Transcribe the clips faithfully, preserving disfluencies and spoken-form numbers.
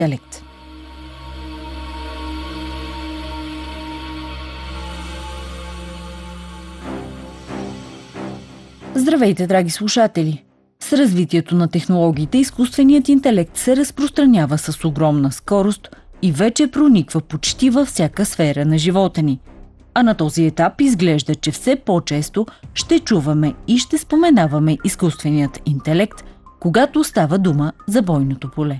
интелект. Здравейте, драги слушатели! С развитието на технологиите, изкуственият интелект се разпространява с огромна скорост и вече прониква почти във всяка сфера на живота ни. А на този етап изглежда, че все по-често ще чуваме и ще споменаваме изкуственият интелект, когато става дума за бойното поле.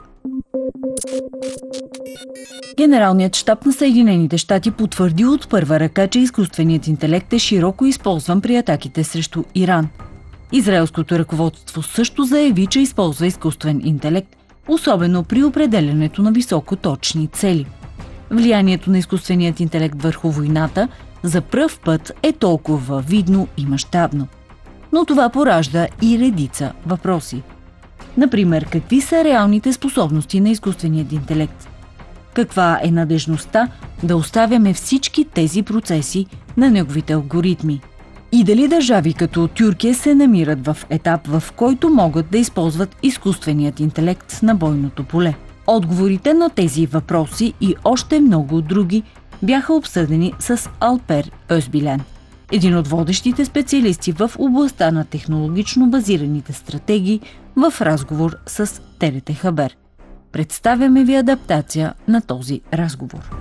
Генералният щаб на Съединените щати потвърди от първа ръка, че изкуственият интелект е широко използван при атаките срещу Иран. Израелското ръководство също заяви, че използва изкуствен интелект, особено при определянето на високоточни цели. Влиянието на изкуственият интелект върху войната за пръв път е толкова видно и мащабно. Но това поражда и редица въпроси. Например, какви са реалните способности на изкуственият интелект? Каква е надежността да оставяме всички тези процеси на неговите алгоритми? И дали държави като Тюркия се намират в етап, в който могат да използват изкуственият интелект на бойното поле? Отговорите на тези въпроси и още много други бяха обсъдени с Алпер Özbilen, един от водещите специалисти в областта на технологично базираните стратегии, в разговор с Т Р Т Хабер. Представяме ви адаптация на този разговор.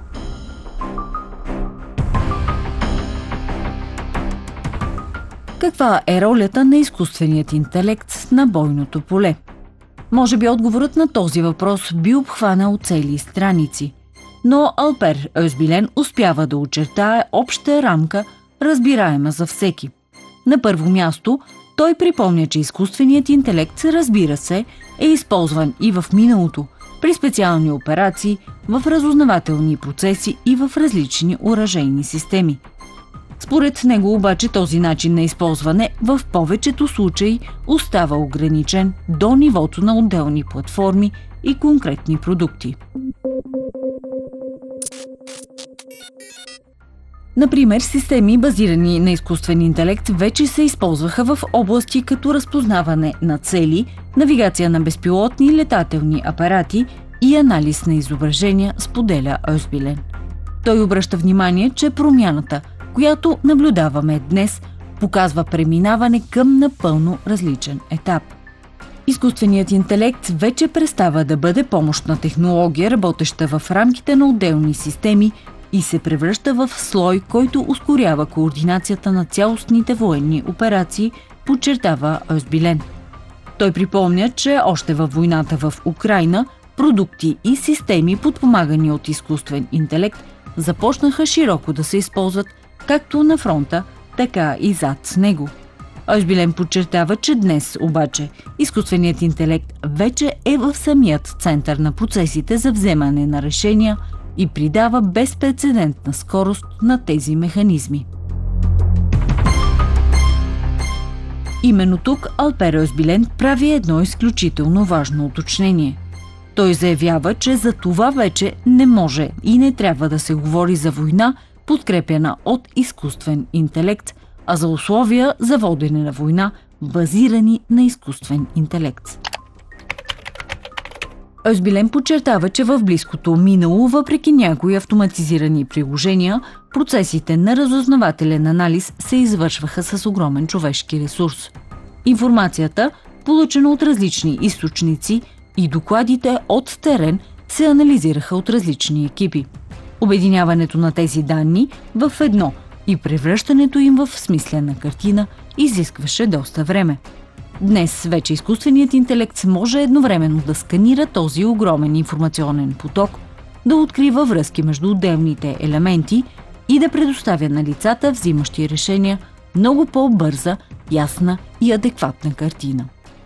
Каква е ролята на изкуственият интелект на бойното поле? Може би отговорът на този въпрос би обхванал цели страници. Но Алпер Özbilen успява да очертае обща рамка, разбираема за всеки. На първо място, той припомня, че изкуственият интелект, разбира се, е използван и в миналото, при специални операции, в разузнавателни процеси и в различни оръжейни системи. Според него обаче този начин на използване в повечето случаи остава ограничен до нивото на отделни платформи и конкретни продукти. Например, системи, базирани на изкуствен интелект, вече се използваха в области като разпознаване на цели, навигация на безпилотни летателни апарати и анализ на изображения, споделя Özbilen. Той обръща внимание, че промяната, която наблюдаваме днес, показва преминаване към напълно различен етап. Изкуственият интелект вече престава да бъде помощна технология, работеща в рамките на отделни системи, и се превръща в слой, който ускорява координацията на цялостните военни операции, подчертава Özbilen. Той припомня, че още във войната в Украйна продукти и системи, подпомагани от изкуствен интелект, започнаха широко да се използват както на фронта, така и зад него. Özbilen подчертава, че днес обаче изкуственият интелект вече е в самият център на процесите за вземане на решения и придава безпрецедентна скорост на тези механизми. Именно тук Алпер Özbilen прави едно изключително важно уточнение. Той заявява, че за това вече не може и не трябва да се говори за война, подкрепяна от изкуствен интелект, а за условия за водене на война, базирани на изкуствен интелект. Özbilen подчертава, че в близкото минало, въпреки някои автоматизирани приложения, процесите на разузнавателен анализ се извършваха с огромен човешки ресурс. Информацията, получена от различни източници, и докладите от терен се анализираха от различни екипи. Обединяването на тези данни в едно и превръщането им в смислена картина изискваше доста време. Днес вече изкуственият интелект може едновременно да сканира този огромен информационен поток, да открива връзки между отделните елементи и да предоставя на лицата, взимащи решения, много по-бърза, ясна и адекватна картина.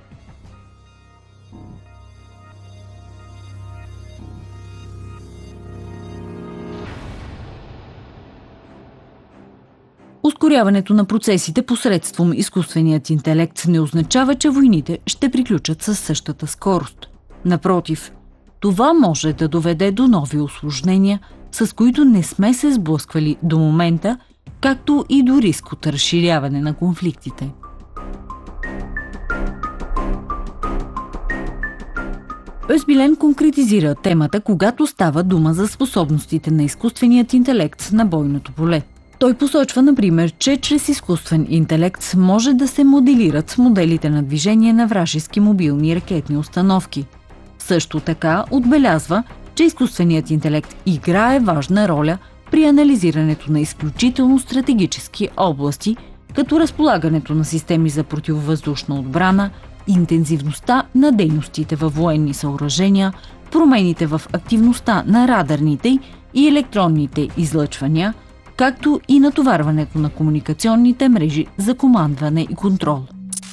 Ускоряването на процесите посредством изкуственият интелект не означава, че войните ще приключат със същата скорост. Напротив, това може да доведе до нови усложнения, с които не сме се сблъсквали до момента, както и до риск от разширяване на конфликтите. Özbilen конкретизира темата, когато става дума за способностите на изкуственият интелект на бойното поле. Той посочва, например, че чрез изкуствен интелект може да се моделират моделите на движение на вражески мобилни ракетни установки. Също така отбелязва, че изкуственият интелект играе важна роля при анализирането на изключително стратегически области, като разполагането на системи за противовъздушна отбрана, интензивността на дейностите във военни съоръжения, промените в активността на радарните и електронните излъчвания, както и натоварването на комуникационните мрежи за командване и контрол.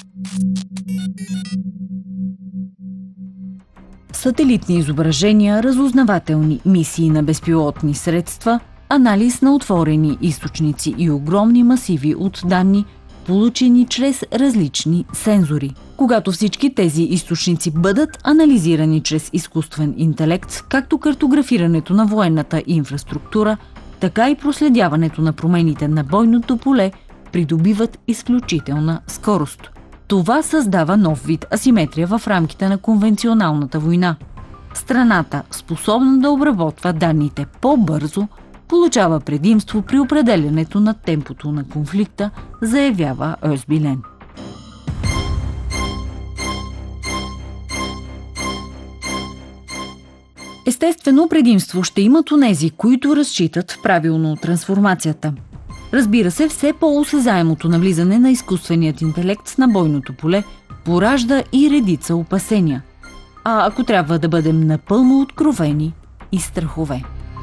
Сателитни изображения, разузнавателни мисии на безпилотни средства, анализ на отворени източници и огромни масиви от данни, получени чрез различни сензори. Когато всички тези източници бъдат анализирани чрез изкуствен интелект, както картографирането на военната инфраструктура, така и проследяването на промените на бойното поле придобиват изключителна скорост. Това създава нов вид асиметрия в рамките на конвенционалната война. Страната, способна да обработва данните по-бързо, получава предимство при определянето на темпото на конфликта, заявява Özbilen. Естествено, предимство ще имат онези, които разчитат правилно трансформацията. Разбира се, все по-осезаемото навлизане на изкуственият интелект на бойното поле поражда и редица опасения. А ако трябва да бъдем напълно откровени, и страхове.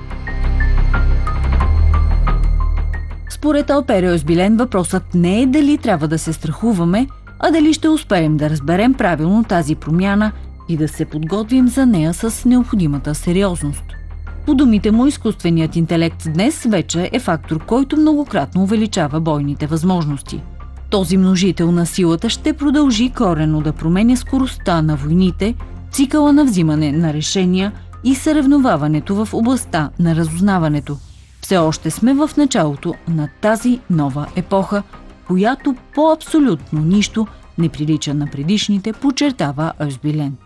Според Alper Özbilen въпросът не е дали трябва да се страхуваме, а дали ще успеем да разберем правилно тази промяна и да се подготвим за нея с необходимата сериозност. По думите му, изкуственият интелект днес вече е фактор, който многократно увеличава бойните възможности. Този множител на силата ще продължи коренно да променя скоростта на войните, цикъла на взимане на решения и съревноваването в областта на разузнаването. Все още сме в началото на тази нова епоха, която по абсолютно нищо не прилича на предишните, подчертава Özbilen.